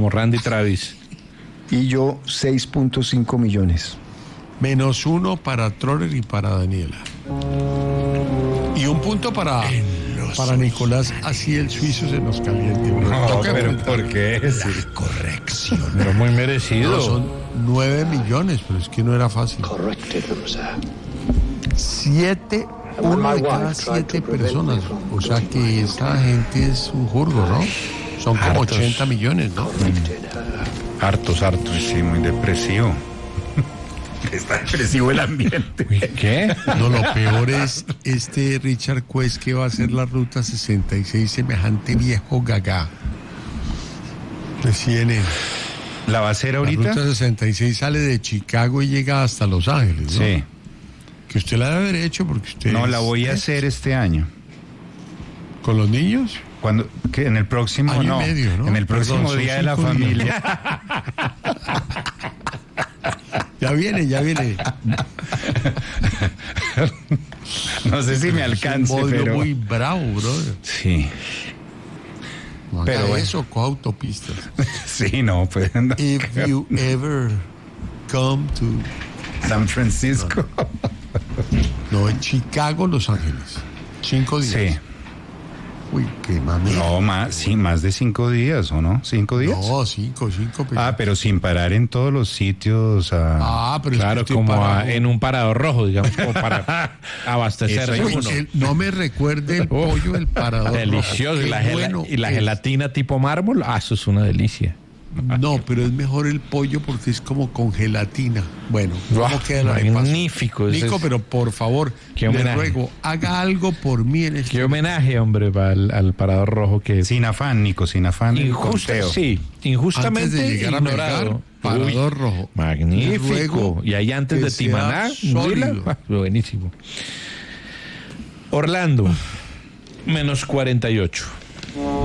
como Randy Travis. Y yo 6.5 millones. -1 para Troller y para Daniela. Y un punto para Nicolás, así el suizo se nos caliente. No, pero ¿por qué? La corrección. Pero muy merecido. No, son 9 millones, pero es que no era fácil. 1 de cada 7 personas. O sea que esta gente es un jurgo, ¿no? Son como 80 millones, ¿no? Hartos. Sí, muy depresivo. Está depresivo el ambiente. ¿Qué? No, lo peor es este Richard Quest que va a hacer la ruta 66, semejante viejo gagá. Recién ¿La va a hacer la ahorita? ruta 66 sale de Chicago y llega hasta Los Ángeles, ¿no? Sí. Que usted la debe haber hecho porque usted... No, la voy a hacer este año. ¿Con los niños? Cuando, que en el próximo, Año y no, medio, ¿no? en el próximo Perdón, son día de la 5 días. familia. Ya viene. No sé si me alcance, un modelo pero... muy bravo, brother. Sí, No pero haga bueno. eso, coja autopistas. sí, no, pues... If you ever come to... San Francisco. No, en Chicago, Los Ángeles. 5 días. Sí. Uy, qué mamera. No, más de 5 días, ¿o no? ¿5 días? No, 5. Pero sin parar en todos los sitios. Pero Claro, es que como parado. en un parador rojo, digamos, como para abastecerse Eso Uy, uno. no me recuerde el pollo del parador. Delicioso. Qué Y la, bueno y la es. gelatina tipo mármol, eso es una delicia. No, pero es mejor el pollo porque es como con gelatina. Bueno, ¿cómo queda la de paso? Magnífico. ese Nico, es- pero por favor, Qué le homenaje. ruego, haga algo por mí en este Qué homenaje, hombre, al parador rojo que Sin afán, Nico, sin afán. el conteo. injustamente Antes de llegar a ignorado. Melgar, parador rojo. Le Magnífico. ruego Y ahí antes que de Timaná, sea Huila, sólido. buenísimo. Orlando, -48.